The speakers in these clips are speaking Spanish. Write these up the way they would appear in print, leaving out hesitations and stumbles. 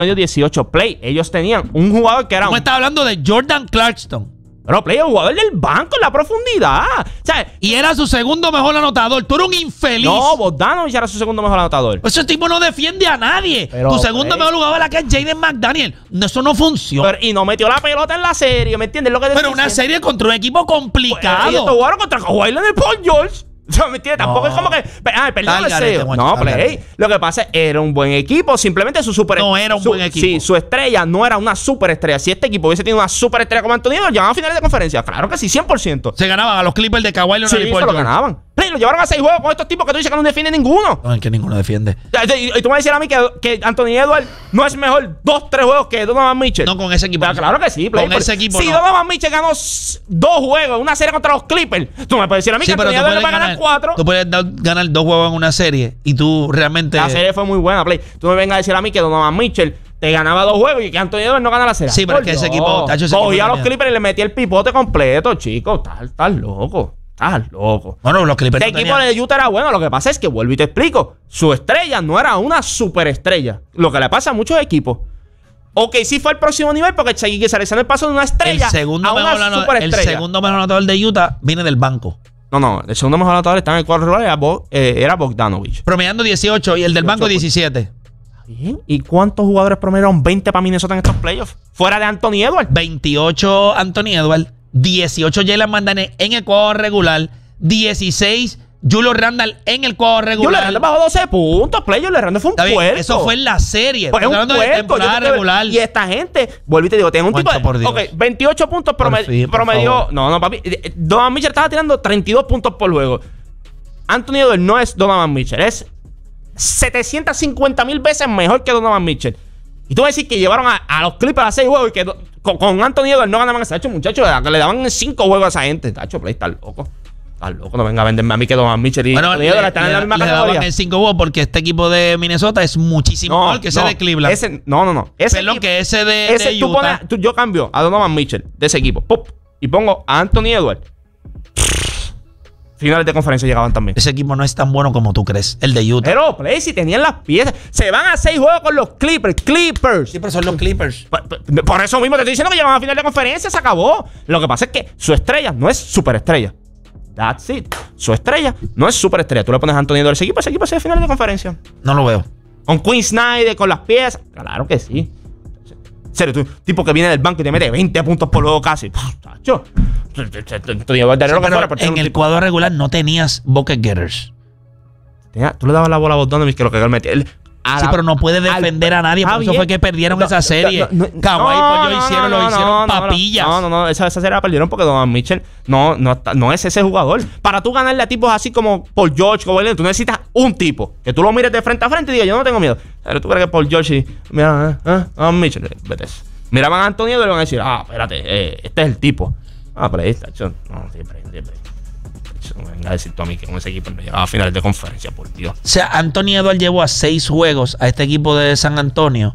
18 play. Ellos tenían un jugador que era... ¿Cómo estás hablando de Jordan Clarkson? Pero play, un jugador del banco en la profundidad. O sea, y era su segundo mejor anotador. Tú eres un infeliz. No, Bogdanovich era su segundo mejor anotador. Ese tipo no defiende a nadie. Pero, tu segundo mejor jugador es la que es Jaden McDaniel. Eso no funciona. Y no metió la pelota en la serie, ¿me entiendes? Pero una serie contra un equipo complicado. Y estos jugaron contra Kawhi Leonard y Paul George. ¿Me entiendes? Tampoco es como que... perdón, no, play. Lo que pasa es que era un buen equipo. Simplemente su super... No era un buen equipo. Sí, su estrella no era una superestrella. Si este equipo hubiese tenido una superestrella como Anthony Edwards, llegaban a finales de conferencia. Claro que sí, 100%. Se ganaban a los Clippers de Kawhi Leonard y Paul George. Lo ganaban. Play, lo llevaron a 6 juegos con estos tipos que tú dices que no defienden ninguno. No, es que ninguno defiende. Y tú me decías a mí que Anthony Edwards no es mejor 2-3 juegos que Donovan Mitchell. No, con ese equipo. Pero claro que sí, Play. Con ese equipo si Donovan Mitchell ganó 2 juegos, una serie contra los Clippers, tú me puedes decir a mí que Anthony Edwards le va a ganar 4. Tú puedes ganar 2 juegos en una serie y tú realmente... La serie fue muy buena, Play. Tú me vengas a decir a mí que Donovan Mitchell te ganaba 2 juegos y que Anthony Edwards no gana la serie. Sí, pero es que ese equipo... Cogía a los Clippers y le metía el pipote completo, chico. Estás loco. Estás loco. Bueno, los Clippers este equipo de Utah era bueno. Lo que pasa es que, vuelvo y te explico, su estrella no era una superestrella. Lo que le pasa a muchos equipos. Ok, sí fue al próximo nivel porque Shai Alexander pasó de una estrella a una superestrella. El segundo mejor anotador de Utah viene del banco. No, el segundo mejor anotador está en el cuadro regular, era Bogdanovich. Promediando 18 y el del banco 17. Bien. ¿Y cuántos jugadores promediaron 20 para Minnesota en estos playoffs? Fuera de Anthony Edwards. 28 Anthony Edwards, 18 Jalen McDaniel en el cuadro regular, 16 Julius Randle en el cuadro regular. Julius Randle bajó 12 puntos. Julius Randle fue un puerco. Eso fue en la serie. Pues Estamos hablando de temporada regular. Y esta gente, vuelvo y te digo, tiene un tipo de... Ok, 28 puntos promedio. No, papi. Donovan Mitchell estaba tirando 32 puntos por juego. Anthony Edwards no es Donovan Mitchell. Es 750,000 veces mejor que Donovan Mitchell. Y tú vas a decir que llevaron a los Clippers a 6 juegos y que con Anthony Edwards no ganaban ese hecho, muchachos. Le daban 5 juegos a esa gente. Tacho, Play, está loco. Estás loco, no venga a venderme a mí que Donovan Mitchell y Anthony Edwards están en la misma categoría. Le daban el 5 juegos porque este equipo de Minnesota es muchísimo mejor que ese de Cleveland. Ese de Utah. Yo cambio a Donovan Mitchell de ese equipo. ¡Pop! Y pongo a Anthony Edwards. Finales de conferencia llegaban también. Ese equipo no es tan bueno como tú crees, el de Utah. Pero, Play, si tenían las piezas. Se van a 6 juegos con los Clippers. Sí, pero son los Clippers. Por eso mismo te estoy diciendo que llegaban a final de conferencia. Se acabó. Lo que pasa es que su estrella no es superestrella. That's it. Su estrella no es superestrella. Tú le pones a Anthony Edwards ese equipo se va a final de conferencia. No lo veo. Con Quinn Snyder, con las piezas. Claro que sí. En serio, tú, tipo que viene del banco y te mete 20 puntos por juego casi. Tacho. En el cuadro regular no tenías bucket getters. Tú le dabas la bola a Bogdanovich que lo que él metía. Sí, pero no puede defender a nadie. Por eso fue que perdieron esa serie. Kawhi y Paul hicieron papillas. No. Esa serie la perdieron porque Donovan Mitchell no es ese jugador. Para tú ganarle a tipos así como Paul George, tú necesitas un tipo que tú lo mires de frente a frente y digas, yo no tengo miedo. Pero tú crees que Paul George y mira, Donovan Mitchell, vete. Miraban a Anthony Edwards y van a decir, espérate, este es el tipo. Pero ahí está, no, siempre. No venga a decir tú a mí que con ese equipo no llegaba a finales de conferencia, por Dios. O sea, Anthony Edwards llevó a 6 juegos a este equipo de San Antonio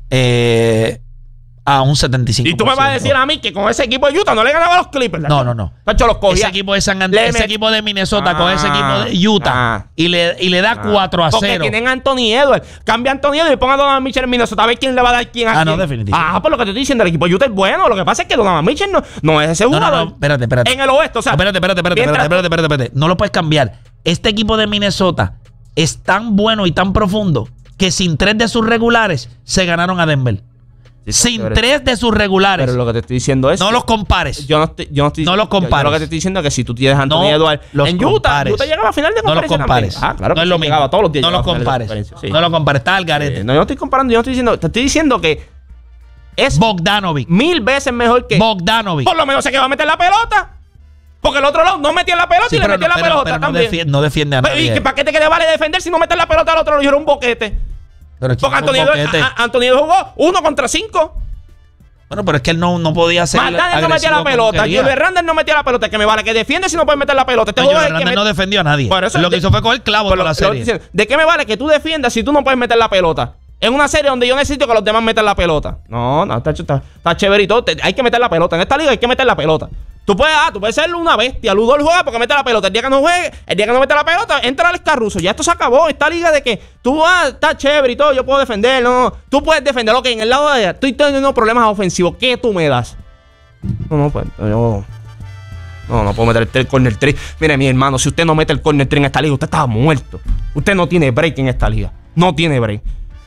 a un 75%. Y tú me vas a decir a mí que con ese equipo de Utah no le ganaba a los Clippers. No. Tacho, los cogía. Ese equipo de ese equipo de Minnesota con ese equipo de Utah y le da 4-0. Porque tienen a Anthony Edwards. Cambia a Anthony Edwards y ponga a Donovan Mitchell en Minnesota. A ver quién le va a dar quién a quién. No, definitivamente. Pues lo que te estoy diciendo, el equipo de Utah es bueno. Lo que pasa es que Donovan Mitchell no es ese jugador. No, espérate. En el oeste, o sea. Espérate. No lo puedes cambiar. Este equipo de Minnesota es tan bueno y tan profundo que sin 3 de sus regulares se ganaron a Denver. Sin 3 de sus regulares. Pero lo que te estoy diciendo es... No los compares. Yo no estoy no los compares. Lo que te estoy diciendo es que si tú tienes a Anthony Edwards en Utah llegaba a final de conferencia. No los compares. Claro no es lo mismo. Llegaba todos los días. No los compares. Sí. No los compares. Está al garete. No, yo no estoy comparando. Yo no estoy diciendo... Te estoy diciendo que es Bogdanovich 1000 veces mejor que... Bogdanovich. Por lo menos sé que va a meter la pelota. Porque el otro lado no metía la pelota y le metía la pelota también. No defiende a nadie. ¿Y para qué te vale defender si no metes la pelota al otro lado? Yo era un boquete. Porque Anthony Edwards jugó 1 contra 5. Bueno, pero es que él no podía hacer. McDaniel no metía la pelota. Julius Randle no metía la pelota. Que me vale que defiende si no puedes meter la pelota. Julius Randle no defendió a nadie. Lo que hizo fue coger clavo toda la serie. ¿De qué me vale que tú defiendas si tú no puedes meter la pelota? en una serie donde yo necesito que los demás metan la pelota. No, está chévere y todo. Hay que meter la pelota. En esta liga hay que meter la pelota. Tú puedes ser una bestia. Ludor juega porque mete la pelota. El día que no juegue, el día que no mete la pelota, entra Alex Caruso. Ya esto se acabó. Esta liga de que tú está chévere y todo, yo puedo defender. No, tú puedes defender. Ok, en el lado de allá estoy teniendo problemas ofensivos. ¿Qué tú me das? No, pues yo... No puedo meter el corner 3. Mire, mi hermano, si usted no mete el corner 3 en esta liga, usted está muerto. Usted no tiene break en esta liga. No tiene break.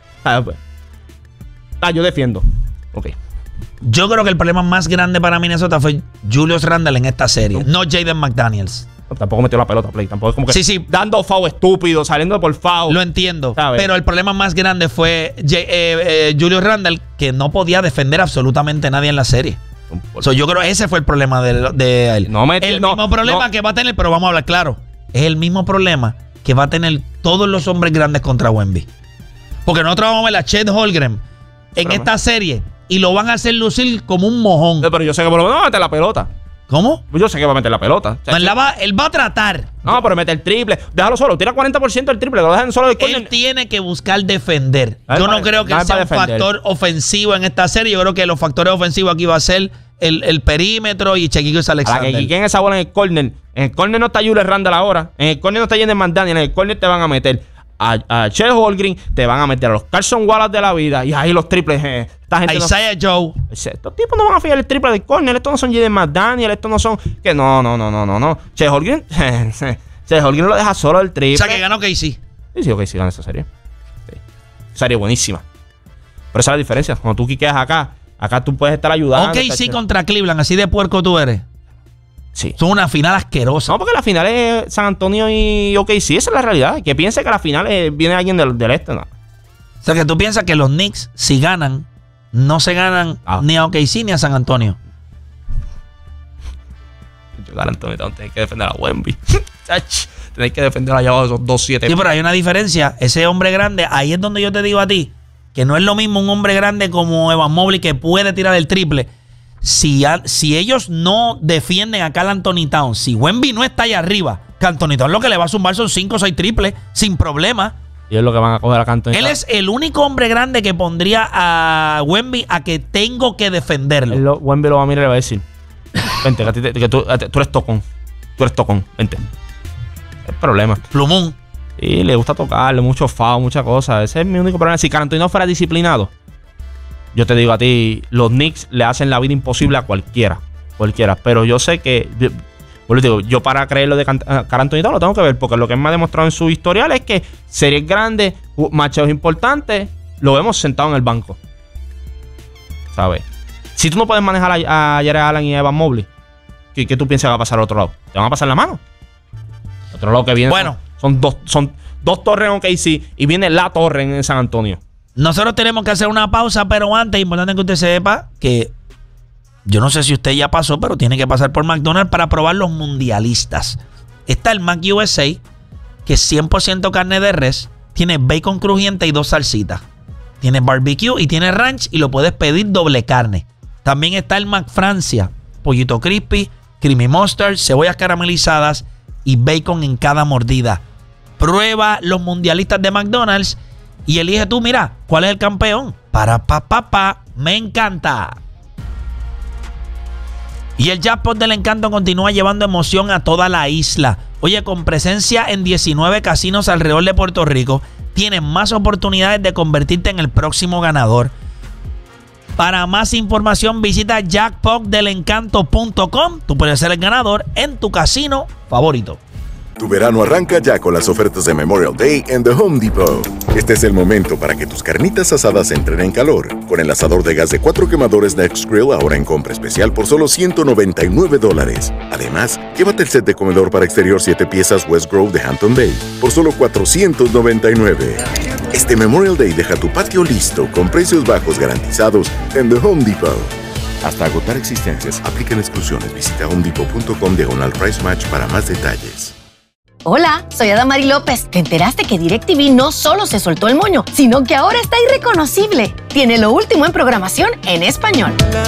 Yo defiendo. Ok. Yo creo que el problema más grande para Minnesota fue Julius Randle en esta serie, no Jaden McDaniels. Tampoco metió la pelota, Play. Tampoco es como que sí. dando foul estúpido, saliendo por foul. Lo entiendo. ¿Sabes? Pero el problema más grande fue Julius Randle, que no podía defender absolutamente a nadie en la serie. Yo creo que ese fue el problema de él. El mismo problema que va a tener, pero vamos a hablar claro, es el mismo problema que va a tener todos los hombres grandes contra Wemby. Porque nosotros vamos a ver a Chet Holmgren en esta serie y lo van a hacer lucir como un mojón. Pero yo sé que por lo menos va a meter la pelota. ¿Cómo? Yo sé que va a meter la pelota. No, él va a tratar. No, pero mete el triple. Déjalo solo. Tira 40% del triple. Lo dejan solo del corner. Él tiene que buscar defender. Yo no creo que él sea un factor ofensivo en esta serie. Yo creo que los factores ofensivos aquí va a ser el perímetro y Shaquille Alexander. A la que quiquen esa bola en el corner. En el corner no está Julius Randle ahora. En el corner no está Jaden McDaniels. En el corner te van a meter a Chet Holmgren, te van a meter a los Carson Wallace de la vida y ahí los triples. Esta gente Isaiah Joe. Estos tipos no van a fallar el triple del corner. Estos no son Jaden McDaniels. Estos no son. Que no. Chet Holmgren. Chet Holmgren lo deja solo el triple. O sea que ganó KC. Sí, KC gana esa serie. Sí. Serie buenísima. Pero esa es la diferencia. Cuando tú quiqueas acá tú puedes estar ayudando. KC contra Cleveland, así de puerco tú eres. Sí. Son una final asquerosa. No, porque la final es San Antonio y OKC. Esa es la realidad. Que piense que la final viene alguien del este. No. O sea, que tú piensas que los Knicks, si ganan, no se ganan ni a OKC ni a San Antonio. Yo garanto que tenéis que defender a Wemby. Tenéis que defender allá abajo esos 2-7. Sí, pero hay una diferencia. Ese hombre grande, ahí es donde yo te digo a ti, que no es lo mismo un hombre grande como Evan Mobley que puede tirar el triple. Si ellos no defienden a Karl Anthony Towns, si Wemby no está allá arriba, que Anthony Towns lo que le va a zumbar son 5 o 6 triples sin problema. Y es lo que van a coger a Anthony Towns. Él es el único hombre grande que pondría a Wemby a que tengo que defenderlo. Wemby lo va a mirar y le va a decir: vente, que tú eres tocón. Tú eres tocón, vente. Es problema. Plumón. Y le gusta tocarle, mucho foul, muchas cosas. Ese es mi único problema. Si Karl Anthony no fuera disciplinado, yo te digo a ti, los Knicks le hacen la vida imposible a cualquiera. Pero yo sé que, yo para creer lo de Karl Anthony Towns lo tengo que ver, porque lo que él me ha demostrado en su historial es que series grandes, matchups importantes, lo vemos sentado en el banco. ¿Sabes? Si tú no puedes manejar a Jared Allen y a Evan Mobley, ¿qué tú piensas que va a pasar al otro lado? ¿Te van a pasar la mano? El otro lado que viene son dos torres en OKC y viene la torre en San Antonio. Nosotros tenemos que hacer una pausa, pero antes es importante que usted sepa que yo no sé si usted ya pasó, pero tiene que pasar por McDonald's para probar los mundialistas. Está el Mac USA, que es 100% carne de res, tiene bacon crujiente y 2 salsitas. Tiene barbecue y tiene ranch y lo puedes pedir doble carne. También está el Mac Francia, pollito crispy, creamy mustard, cebollas caramelizadas y bacon en cada mordida. Prueba los mundialistas de McDonald's y elige tú, mira, ¿cuál es el campeón? Me encanta. Y el jackpot del encanto continúa llevando emoción a toda la isla. Oye, con presencia en 19 casinos alrededor de Puerto Rico, tienes más oportunidades de convertirte en el próximo ganador. Para más información, visita jackpotdelencanto.com. Tú puedes ser el ganador en tu casino favorito. Tu verano arranca ya con las ofertas de Memorial Day en The Home Depot. Este es el momento para que tus carnitas asadas entren en calor. Con el asador de gas de 4 quemadores Next Grill ahora en compra especial por solo $199. Además, llévate el set de comedor para exterior 7 piezas West Grove de Hampton Bay por solo $499. Este Memorial Day deja tu patio listo con precios bajos garantizados en The Home Depot. Hasta agotar existencias, aplican exclusiones. Visita homedepot.com/price match para más detalles. Hola, soy Adamari López. ¿Te enteraste que DirecTV no solo se soltó el moño, sino que ahora está irreconocible? Tiene lo último en programación en español.